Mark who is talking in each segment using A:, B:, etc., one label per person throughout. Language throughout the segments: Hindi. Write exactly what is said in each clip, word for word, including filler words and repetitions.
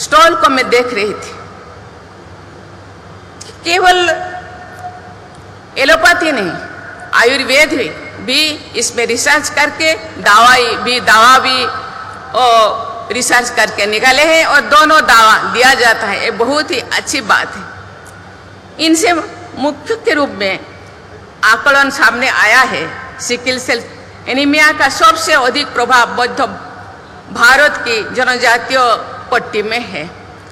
A: स्टॉल को मैं देख रही थी। केवल एलोपैथी नहीं, आयुर्वेद भी, भी इसमें रिसर्च करके दवाई भी दवा भी और रिसर्च करके निकाले हैं और दोनों दवा दिया जाता है। ये बहुत ही अच्छी बात है। इनसे मुख्य के रूप में आकलन सामने आया है। सिकल सेल एनीमिया का सबसे अधिक प्रभाव मध्य भारत की जनजातीय पट्टी में है।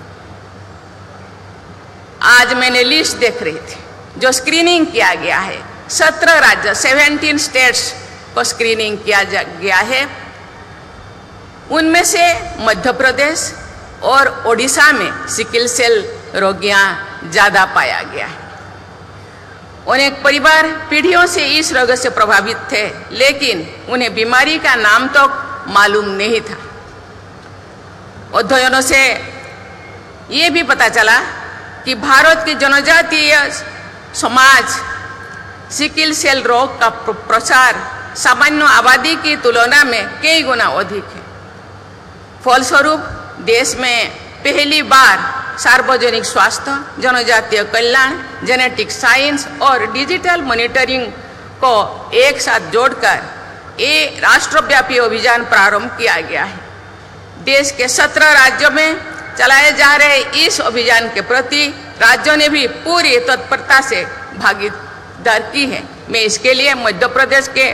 A: आज मैंने लिस्ट देख रही थी जो स्क्रीनिंग किया गया है। सत्रह राज्य सत्रह स्टेट्स को स्क्रीनिंग किया गया है। उनमें से मध्य प्रदेश और ओडिशा में सिकल सेल रोगियां ज़्यादा पाया गया है। अनेक परिवार पीढ़ियों से इस रोग से प्रभावित थे, लेकिन उन्हें बीमारी का नाम तो मालूम नहीं था। अध्ययनों से ये भी पता चला कि भारत की जनजातीय समाज सिकल सेल रोग का प्रसार सामान्य आबादी की तुलना में कई गुना अधिक है। फलस्वरूप देश में पहली बार सार्वजनिक स्वास्थ्य, जनजातीय कल्याण, जेनेटिक साइंस और डिजिटल मॉनिटरिंग को एक साथ जोड़कर ये राष्ट्रव्यापी अभियान प्रारंभ किया गया है। देश के सत्रह राज्यों में चलाए जा रहे इस अभियान के प्रति राज्यों ने भी पूरी तत्परता से भागीदार की है। मैं इसके लिए मध्य प्रदेश के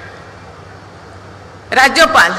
A: राज्यपाल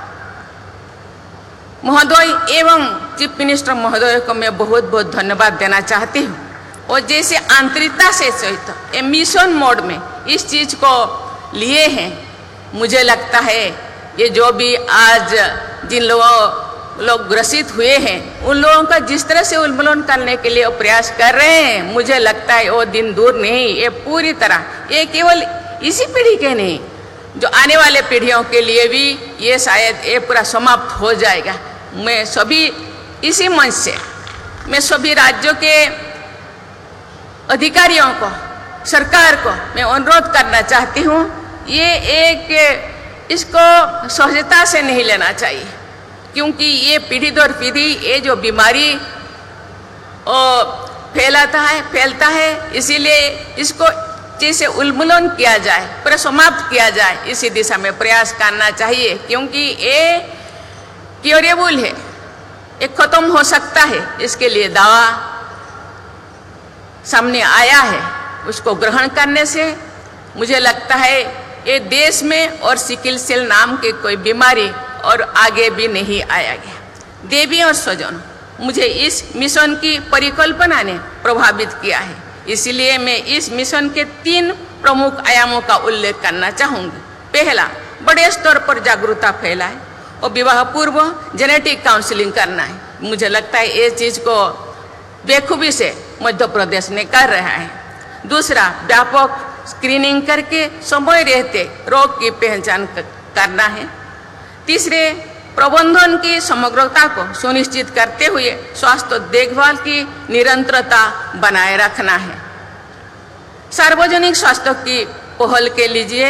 A: महोदय एवं चीफ मिनिस्टर महोदय को मैं बहुत बहुत धन्यवाद देना चाहती हूँ। और जैसे आंतरिकता से सहित मिशन मोड में इस चीज़ को लिए हैं, मुझे लगता है ये जो भी आज जिन लोगों लोग ग्रसित हुए हैं उन लोगों का जिस तरह से उन्मूलन करने के लिए प्रयास कर रहे हैं, मुझे लगता है वो दिन दूर नहीं। ये पूरी तरह, ये केवल इसी पीढ़ी के नहीं, जो आने वाले पीढ़ियों के लिए भी ये शायद ये पूरा समाप्त हो जाएगा। मैं सभी इसी मंच से मैं सभी राज्यों के अधिकारियों को, सरकार को मैं अनुरोध करना चाहती हूँ, ये एक इसको सहजता से नहीं लेना चाहिए, क्योंकि ये पीढ़ी दर पीढ़ी ये जो बीमारी फैलाता है फैलता है इसीलिए इसको जैसे उन्मूलन किया जाए, पूरा समाप्त किया जाए, इसी दिशा में प्रयास करना चाहिए। क्योंकि ये क्योरेबल है, ये खत्म हो सकता है। इसके लिए दवा सामने आया है, उसको ग्रहण करने से मुझे लगता है ये देश में और सिकल सेल नाम के कोई बीमारी और आगे भी नहीं आएगा। देवी और स्वजन, मुझे इस मिशन की परिकल्पना ने प्रभावित किया है, इसलिए मैं इस मिशन के तीन प्रमुख आयामों का उल्लेख करना चाहूँगी। पहला, बड़े स्तर पर जागरूकता फैलाए और विवाह पूर्व जेनेटिक काउंसलिंग करना है। मुझे लगता है ये चीज़ को बेखूबी से मध्य प्रदेश ने कर रहा है। दूसरा, व्यापक स्क्रीनिंग करके समय रहते रोग की पहचान करना है। तीसरे, प्रबंधन की समग्रता को सुनिश्चित करते हुए स्वास्थ्य देखभाल की निरंतरता बनाए रखना है। सार्वजनिक स्वास्थ्य की पहल के लीजिए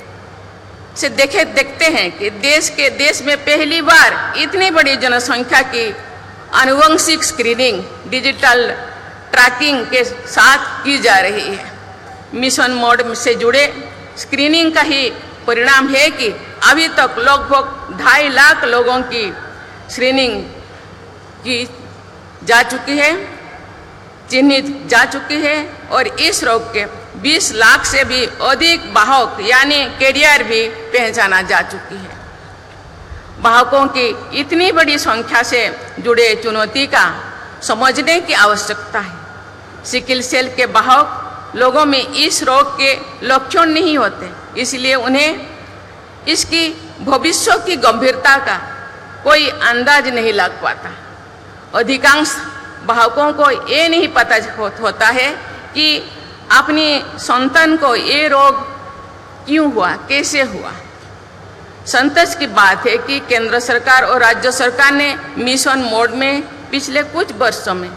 A: से देखे देखते हैं कि देश के देश में पहली बार इतनी बड़ी जनसंख्या की आनुवंशिक स्क्रीनिंग डिजिटल ट्रैकिंग के साथ की जा रही है। मिशन मोड से जुड़े स्क्रीनिंग का ही परिणाम है कि अभी तक लगभग ढाई लाख लोगों की स्क्रीनिंग की जा चुकी है, चिन्हित जा चुकी है और इस रोग के बीस लाख से भी अधिक वाहक यानी कैरियर भी पहचाना जा चुकी है। वाहकों की इतनी बड़ी संख्या से जुड़े चुनौती का समझने की आवश्यकता है। सिकल सेल के वाहक लोगों में इस रोग के लक्षण नहीं होते, इसलिए उन्हें इसकी भविष्य की गंभीरता का कोई अंदाज नहीं लग पाता। अधिकांश वाहकों को ये नहीं पता होता है कि अपनी संतान को ये रोग क्यों हुआ, कैसे हुआ। संतोष की बात है कि केंद्र सरकार और राज्य सरकार ने मिशन मोड में पिछले कुछ वर्षों में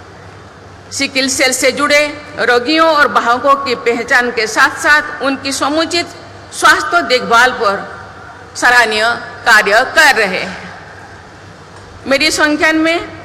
A: सिकल सेल से जुड़े रोगियों और वाहकों की पहचान के साथ साथ उनकी समुचित स्वास्थ्य देखभाल पर सराहनीय कार्य कर रहे हैं। मेरी संख्या में